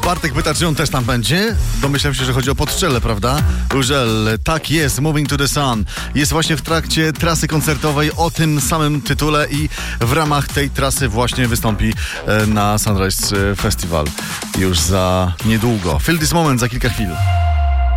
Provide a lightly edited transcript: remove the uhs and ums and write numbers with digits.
Bartek pyta, czy on też tam będzie? Domyślam się, że chodzi o Podstrzelę, prawda? Użel, tak jest, Moving to the Sun. Jest właśnie w trakcie trasy koncertowej o tym samym tytule i w ramach tej trasy właśnie wystąpi na Sunrise Festival już za niedługo. Feel This Moment za kilka chwil.